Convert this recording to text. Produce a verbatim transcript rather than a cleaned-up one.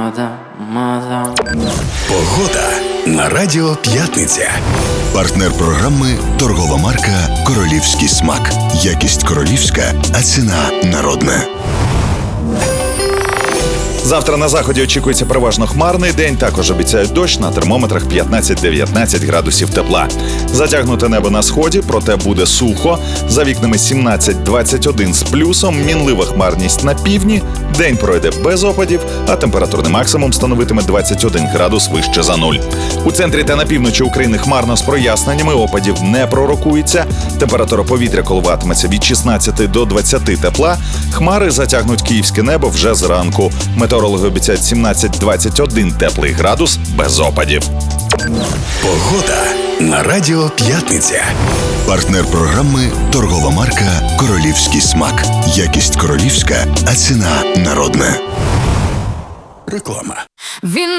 мадам, мадам. Погода на Радіо П'ятниця. Партнер програми торгова марка «Королівський смак». Якість королівська, а ціна народна. Завтра на заході очікується переважно хмарний день, також обіцяють дощ, на термометрах п'ятнадцять-дев'ятнадцять градусів тепла. Затягнуте небо на сході, проте буде сухо. За вікнами сімнадцять-двадцять один з плюсом, мінлива хмарність на півдні, день пройде без опадів, а температурний максимум становитиме двадцять один градус вище за нуль. У центрі та на півночі України хмарно з проясненнями, опадів не пророкується. Температура повітря коливатиметься від шістнадцяти до двадцяти тепла. Хмари затягнуть київське небо вже зранку. Метеорологи обіцяють сімнадцять-двадцять один теплий градус без опадів. Погода на Радіо П'ятниця. Партнер програми торгова марка «Королівський смак». Якість королівська, а ціна народна. Реклама. Він